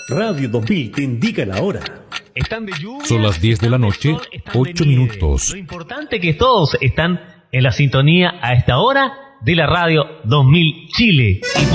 Radio 2000 te indica la hora. Están de lluvia. Son las 10 de la noche, 8 minutos. Lo importante es que todos están en la sintonía a esta hora de la Radio 2000 Chile.